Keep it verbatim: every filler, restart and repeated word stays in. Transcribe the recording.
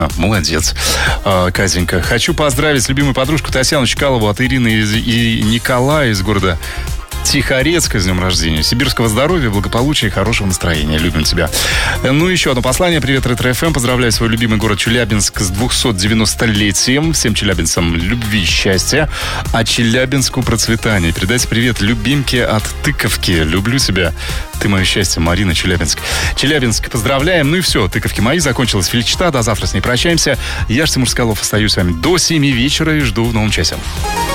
А, молодец, а, Катенька. Хочу поздравить любимую подружку Татьяну Чкалову от Ирины и, и Николая из города Тихорецка с днем рождения. Сибирского здоровья, благополучия и хорошего настроения. Любим тебя. Ну, еще одно послание. Привет, Ретро-эф эм. Поздравляю свой любимый город Челябинск с двухсот девяностолетием. Всем челябинцам любви и счастья, а Челябинску процветания. Передайте привет любимке от Тыковки. Люблю тебя. Ты мое счастье, Марина, Челябинск. Челябинск, поздравляем. Ну и все, тыковки мои. Закончилась Фельдштадт. До завтра с ней прощаемся. Я ж Тимур Скалов. Остаюсь с вами до семи вечера и жду в новом часе.